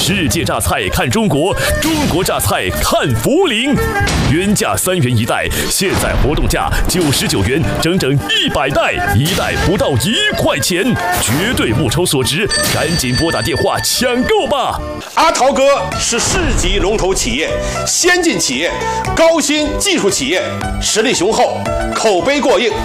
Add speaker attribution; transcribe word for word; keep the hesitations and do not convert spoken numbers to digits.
Speaker 1: 世界榨菜看中国，中国榨菜看涪陵。原价三元一袋，现在活动价九十九元，整整一百袋，一袋不到一块钱，绝对物超所值，赶紧拨打电话抢购吧！
Speaker 2: 阿陶哥是市级龙头企业，先进企业，高新技术企业，实力雄厚，口碑过硬。